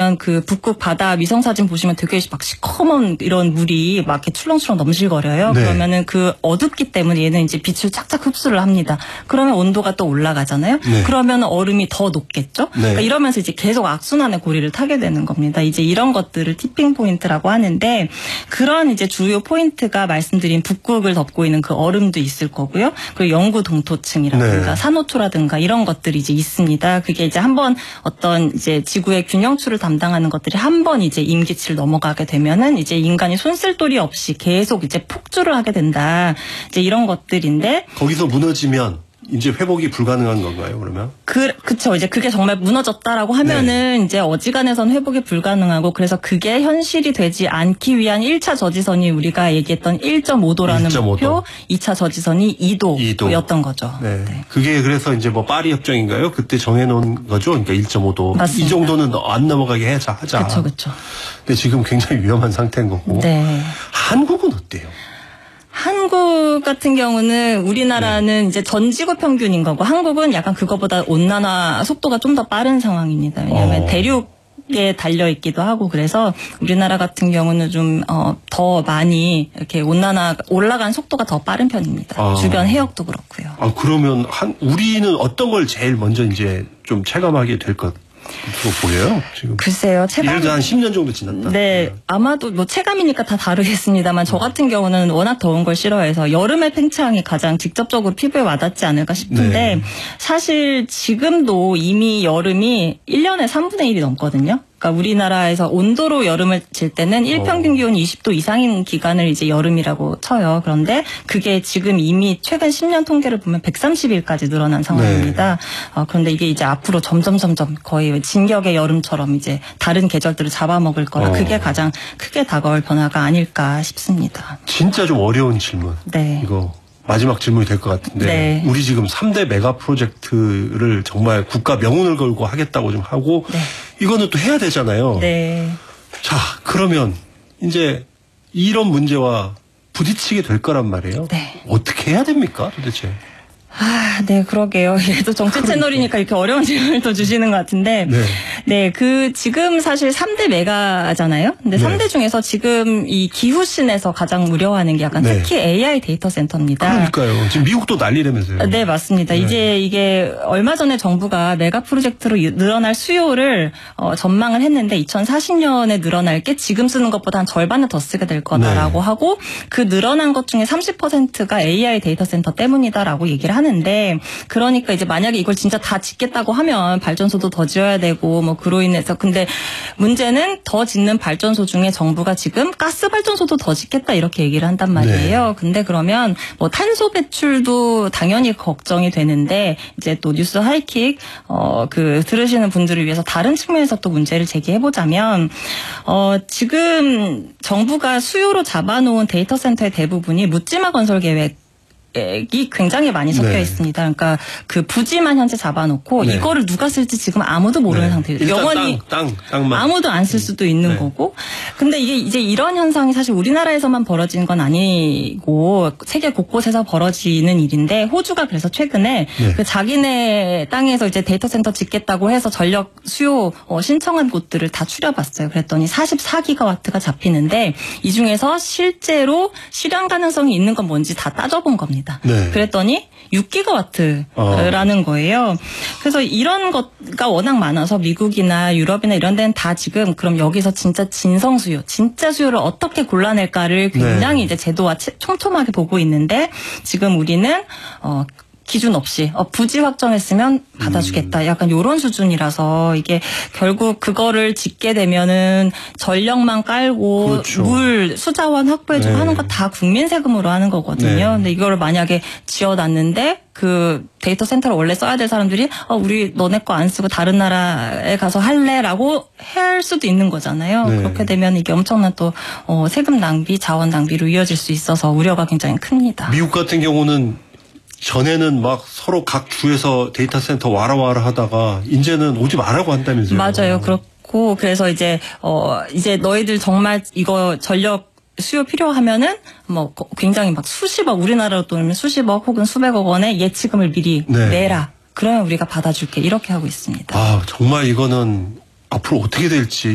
보면 그 북극 바다 위성 사진 보시면 되게 막 시커먼 이런 물이 막 이렇게 출렁출렁 넘실거려요. 네. 그러면은 그 어둡기 때문에 얘는 이제 빛을 착착 흡수를 합니다. 그러면 온도가 또 올라가잖아요. 네. 그러면 얼음이 더 녹겠죠. 네. 그러니까 이러면서 이제 계속 악순환의 고리를 타게 되는 겁니다. 이제 이런 것들을 티핑 포인트라고 하는데 그런 이제 주요 포인트가 말씀드린 북극을 덮고 있는 그 얼음도 있을 거고요. 그리고 영구 동토층이라든가 네. 산호초라든가 이런 것들이 이제 있습니다. 그게 이제 한번 어떤 이제 지구의 균형추를 담당하는 것들이 한번 이제 임기치를 넘어가게 되면은 이제 인간이 손쓸도리 없이 계속 이제 폭주를 하게 된다. 이제 이런 것들인데 거기서 무너지면 이제 회복이 불가능한 건가요, 그러면? 그쵸. 이제 그게 정말 무너졌다라고 하면은 이제 어지간해선 회복이 불가능하고 그래서 그게 현실이 되지 않기 위한 1차 저지선이 우리가 얘기했던 1.5도라는 1.5도. 목표, 2차 저지선이 2도였던 거죠. 네. 네. 그게 그래서 이제 뭐 파리 협정인가요? 그때 정해놓은 거죠? 그러니까 1.5도. 맞습니다. 이 정도는 안 넘어가게 하자. 그쵸. 근데 지금 굉장히 위험한 상태인 거고. 네. 한국은 어때요? 한국 같은 경우는 우리나라는 이제 전 지구 평균인 거고 한국은 약간 그거보다 온난화 속도가 좀 더 빠른 상황입니다. 왜냐하면 대륙에 달려 있기도 하고 그래서 우리나라 같은 경우는 좀 더 많이 이렇게 온난화 올라간 속도가 더 빠른 편입니다. 주변 해역도 그렇고요. 그러면 우리는 어떤 걸 제일 먼저 이제 좀 체감하게 될 것? 그거 보여요 지금. 글쎄요. 예를 들어 한 10년 정도 지났다. 네, 아마도 뭐 체감이니까 다 다르겠습니다만 저 같은 경우는 워낙 더운 걸 싫어해서 여름의 팽창이 가장 직접적으로 피부에 와닿지 않을까 싶은데 네. 사실 지금도 이미 여름이 1년에 3분의 1이 넘거든요. 그러니까 우리나라에서 온도로 여름을 질 때는 일평균 기온이 20도 이상인 기간을 이제 여름이라고 쳐요. 그런데 그게 지금 이미 최근 10년 통계를 보면 130일까지 늘어난 상황입니다. 네. 그런데 이게 이제 앞으로 점점 거의 진격의 여름처럼 이제 다른 계절들을 잡아먹을 거라 그게 가장 크게 다가올 변화가 아닐까 싶습니다. 진짜 좀 어려운 질문. 네. 이거 마지막 질문이 될 것 같은데 네. 우리 지금 3대 메가 프로젝트를 정말 국가 명운을 걸고 하겠다고 좀 하고 네. 이거는 또 해야 되잖아요. 네. 자, 그러면 이제 이런 문제와 부딪히게 될 거란 말이에요. 네. 어떻게 해야 됩니까, 도대체? 네, 그러게요. 얘도 정치 채널이니까 이렇게 어려운 질문을 또 주시는 것 같은데. 네, 지금 사실 3대 메가잖아요. 근데 3대 중에서 지금 이 기후신에서 가장 우려하는 게 약간 특히 AI 데이터 센터입니다. 그러니까요. 지금 미국도 난리라면서요. 네, 맞습니다. 이제 이게 얼마 전에 정부가 메가 프로젝트로 늘어날 수요를 전망을 했는데 2040년에 늘어날 게 지금 쓰는 것보다 한 절반을 더 쓰게 될 거다라고 하고 그 늘어난 것 중에 30%가 AI 데이터 센터 때문이다라고 얘기를 하는데 그러니까 이제 만약에 이걸 진짜 다 짓겠다고 하면 발전소도 더 지어야 되고 뭐 그로 인해서 근데 문제는 더 짓는 발전소 중에 정부가 지금 가스 발전소도 더 짓겠다 이렇게 얘기를 한단 말이에요. 근데 그러면 뭐 탄소 배출도 당연히 걱정이 되는데 이제 또 뉴스 하이킥 들으시는 분들을 위해서 다른 측면에서 또 문제를 제기해 보자면 지금 정부가 수요로 잡아놓은 데이터 센터의 대부분이 묻지마 건설 계획 이 굉장히 많이 섞여 있습니다. 그러니까 그 부지만 현재 잡아놓고 이거를 누가 쓸지 지금 아무도 모르는 상태예요. 영원히 땅만 아무도 안 쓸 수도 있는 거고. 근데 이게 이제 이런 현상이 사실 우리나라에서만 벌어지는 건 아니고 세계 곳곳에서 벌어지는 일인데 호주가 그래서 최근에 그 자기네 땅에서 이제 데이터 센터 짓겠다고 해서 전력 수요 신청한 곳들을 다 추려봤어요. 그랬더니 44기가와트가 잡히는데 이 중에서 실제로 실현 가능성이 있는 건 뭔지 다 따져본 겁니다. 그랬더니 6기가와트라는 거예요. 그래서 이런 것가 워낙 많아서 미국이나 유럽이나 이런 데는 다 지금 그럼 여기서 진짜 진성 수요, 진짜 수요를 어떻게 골라낼까를 굉장히 이제 제도와 촘촘하게 보고 있는데 지금 우리는 기준 없이 부지 확정했으면 받아주겠다. 약간 이런 수준이라서 이게 결국 그거를 짓게 되면은 전력만 깔고 물 수자원 확보해주고 하는 거 다 국민 세금으로 하는 거거든요. 근데 이거를 만약에 지어놨는데 그 데이터 센터를 원래 써야 될 사람들이 우리 너네 거 안 쓰고 다른 나라에 가서 할래라고 할 수도 있는 거잖아요. 그렇게 되면 이게 엄청난 또 세금 낭비, 자원 낭비로 이어질 수 있어서 우려가 굉장히 큽니다. 미국 같은 경우는 전에는 막 서로 각 주에서 데이터 센터 와라 하다가 이제는 오지 말라고 한다면서요. 맞아요. 그렇고 그래서 이제 너희들 정말 이거 전력 수요 필요하면은 뭐 굉장히 막 수십억 우리나라로 돈이면 수십억 혹은 수백억 원의 예치금을 미리 내라. 그러면 우리가 받아줄게 이렇게 하고 있습니다. 정말 이거는 앞으로 어떻게 될지